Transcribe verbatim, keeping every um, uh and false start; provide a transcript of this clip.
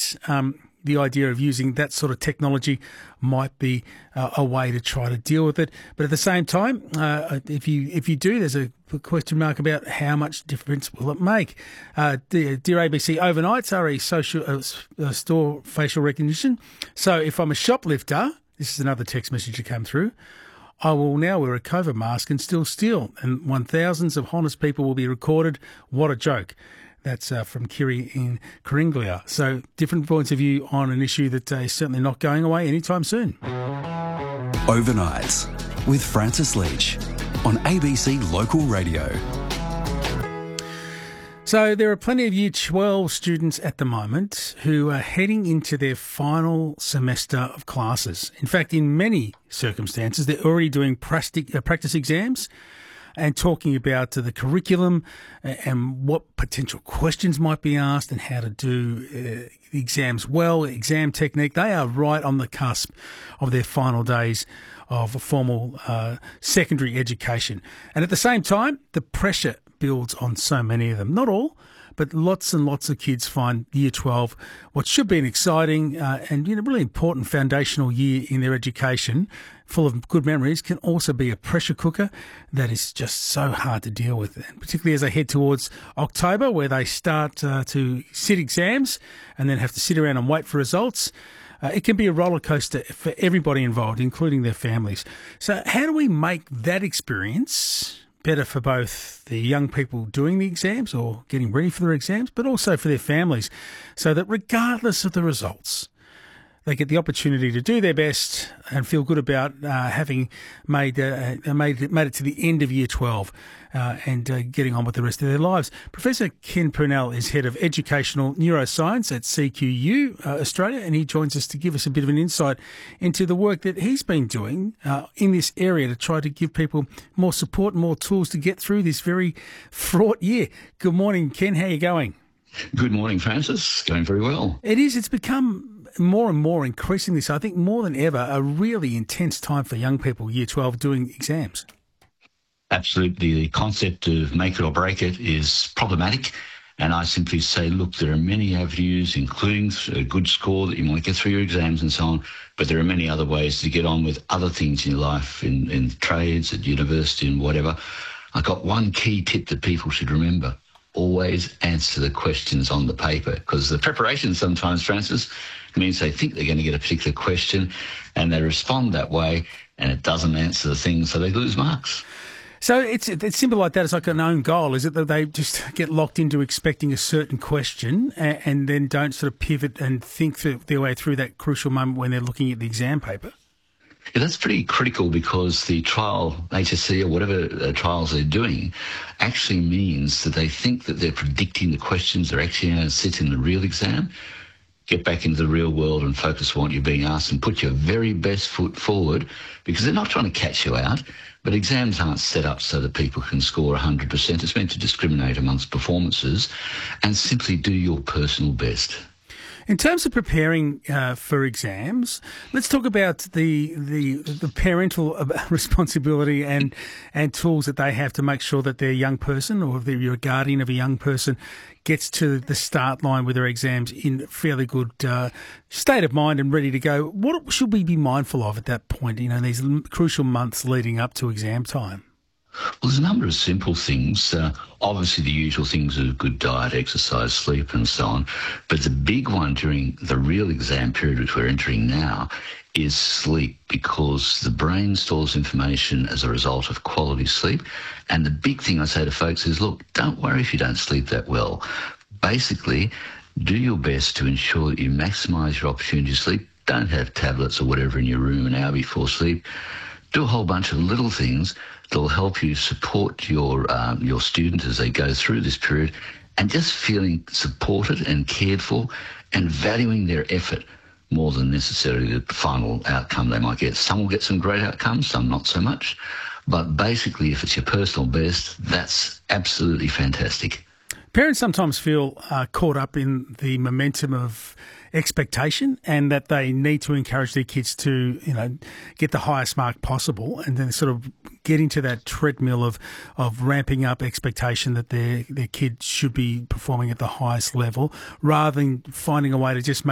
that um, the idea of using that sort of technology might be uh, a way to try to deal with it. But at the same time, uh, if you if you do, there's a question mark about how much difference will it make. Uh, dear, dear A B C, overnights are a social uh, uh, store facial recognition. So if I'm a shoplifter, this is another text message that came through, I will now wear a COVID mask and still steal, and one thousands of honest people will be recorded. What a joke. That's uh, from Kiri in Karinglia. So different points of view on an issue that uh, is certainly not going away anytime soon. Overnights with Francis Leach on A B C Local Radio. So there are plenty of Year twelve students at the moment who are heading into their final semester of classes. In fact, in many circumstances, they're already doing practice exams and talking about the curriculum and what potential questions might be asked and how to do uh, the exams well, exam technique. They are right on the cusp of their final days of a formal uh, secondary education. And at the same time, the pressure builds on so many of them. Not all, but lots and lots of kids find Year twelve what should be an exciting uh, and you know really important foundational year in their education, full of good memories, can also be a pressure cooker that is just so hard to deal with, and particularly as they head towards October, where they start uh, to sit exams and then have to sit around and wait for results. Uh, it can be a roller coaster for everybody involved, including their families. So how do we make that experience better for both the young people doing the exams or getting ready for their exams, but also for their families, so that regardless of the results, they get the opportunity to do their best and feel good about uh, having made uh, made it, made it to the end of Year twelve uh, and uh, getting on with the rest of their lives. Professor Ken Purnell is Head of Educational Neuroscience at C Q U uh, Australia, and he joins us to give us a bit of an insight into the work that he's been doing uh, in this area to try to give people more support and more tools to get through this very fraught year. Good morning, Ken. How are you going? Good morning, Francis. Going very well. It is. It's become more and more increasingly so, I think more than ever, a really intense time for young people, Year twelve, doing exams. Absolutely. The concept of make it or break it is problematic. And I simply say, look, there are many avenues, including a good score that you might get through your exams and so on, but there are many other ways to get on with other things in your life, in, in trades, at university and whatever. I got one key tip that people should remember. Always answer the questions on the paper, because the preparation sometimes, Francis, means they think they're going to get a particular question and they respond that way and it doesn't answer the thing, so they lose marks. So it's it's simple like that. It's like an own goal, is it, that they just get locked into expecting a certain question and, and then don't sort of pivot and think through, their way through that crucial moment when they're looking at the exam paper? Yeah, that's pretty critical, because the trial, H S C or whatever uh, trials they're doing, actually means that they think that they're predicting the questions they're actually going to sit in the real exam. Get back into the real world and focus on what you're being asked and put your very best foot forward, because they're not trying to catch you out, but exams aren't set up so that people can score one hundred percent. It's meant to discriminate amongst performances and simply do your personal best. In terms of preparing uh, for exams, let's talk about the the, the parental responsibility and and tools that they have to make sure that their young person, or if they're a guardian of a young person, gets to the start line with their exams in fairly good uh, state of mind and ready to go. What should we be mindful of at that point, you know, these crucial months leading up to exam time? Well, there's a number of simple things. Uh, obviously, the usual things of good diet, exercise, sleep, and so on. But the big one during the real exam period, which we're entering now, is sleep, because the brain stores information as a result of quality sleep. And the big thing I say to folks is, look, don't worry if you don't sleep that well. Basically, do your best to ensure that you maximise your opportunity to sleep. Don't have tablets or whatever in your room an hour before sleep. Do a whole bunch of little things that will help you support your um, your student as they go through this period, and just feeling supported and cared for and valuing their effort more than necessarily the final outcome they might get. Some will get some great outcomes, some not so much. But basically, if it's your personal best, that's absolutely fantastic. Parents sometimes feel uh, caught up in the momentum of expectation, and that they need to encourage their kids to, you know, get the highest mark possible, and then sort of get into that treadmill of of ramping up expectation that their their kid should be performing at the highest level, rather than finding a way to just make